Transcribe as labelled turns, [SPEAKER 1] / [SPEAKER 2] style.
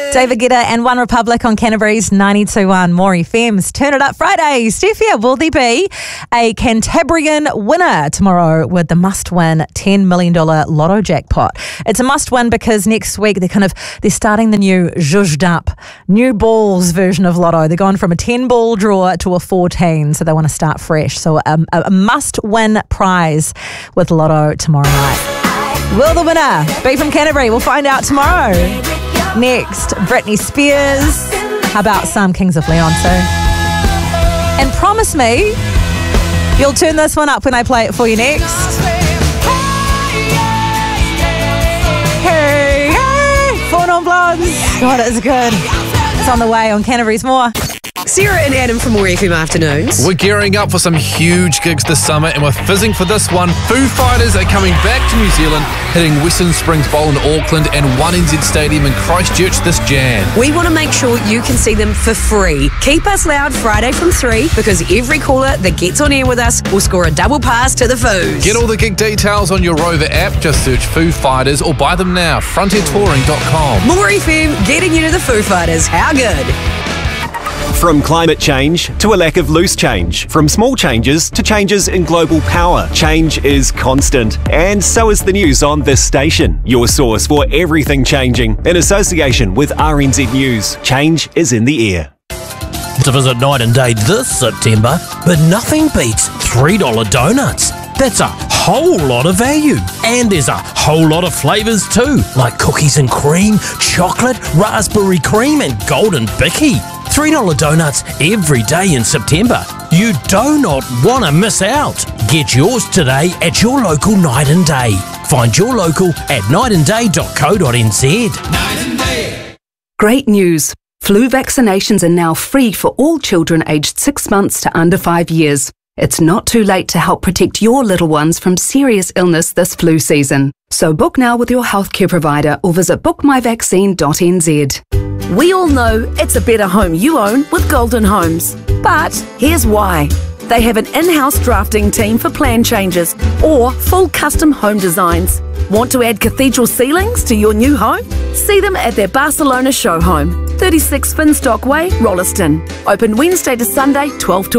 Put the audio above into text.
[SPEAKER 1] David Guetta and One Republic on Canterbury's 92.1 More FM's Turn It Up Friday. Stefia, will there be a Cantabrian winner tomorrow with the must-win $10 million lotto jackpot? It's a must-win because next week they're starting the new zhuzhed up, new balls version of lotto. They're going from a 10-ball draw to a 14, so they want to start fresh. So a must-win prize with lotto tomorrow night. Will the winner be from Canterbury? We'll find out tomorrow. Next, Britney Spears. How about some Kings of Leon too? And promise me you'll turn this one up when I play it for you next. Hey, hey, Four Non Blondes. God, it's good. It's on the way on Canterbury's More.
[SPEAKER 2] Sarah and Adam from More FM Afternoons.
[SPEAKER 3] We're gearing up for some huge gigs this summer, and we're fizzing for this one. Foo Fighters are coming back to New Zealand, hitting Western Springs Bowl in Auckland and 1NZ Stadium in Christchurch this Jan.
[SPEAKER 2] We want to make sure you can see them for free. Keep us loud Friday from 3 because every caller that gets on air with us will score a double pass to the Foos.
[SPEAKER 3] Get all the gig details on your Rover app. Just search Foo Fighters or buy them now. FrontierTouring.com.
[SPEAKER 2] More FM getting you to the Foo Fighters. How good?
[SPEAKER 4] From climate change to a lack of loose change, from small changes to changes in global power, change is constant. And so is the news on this station, your source for everything changing. In association with RNZ News, change is in the air.
[SPEAKER 5] To visit Night and Day this September, but nothing beats $3 donuts. That's a whole lot of value. And there's a whole lot of flavours too, like cookies and cream, chocolate, raspberry cream and golden bicky. $3 donuts every day in September. You do not want to miss out. Get yours today at your local Night and Day. Find your local at nightandday.co.nz.
[SPEAKER 3] Night and Day.
[SPEAKER 6] Great news. Flu vaccinations are now free for all children aged 6 months to under 5 years. It's not too late to help protect your little ones from serious illness this flu season. So book now with your healthcare provider or visit bookmyvaccine.nz.
[SPEAKER 7] We all know it's a better home you own with Golden Homes. But here's why. They have an in-house drafting team for plan changes or full custom home designs. Want to add cathedral ceilings to your new home? See them at their Barcelona show home, 36 Finstock Way, Rolleston. Open Wednesday to Sunday, 12 to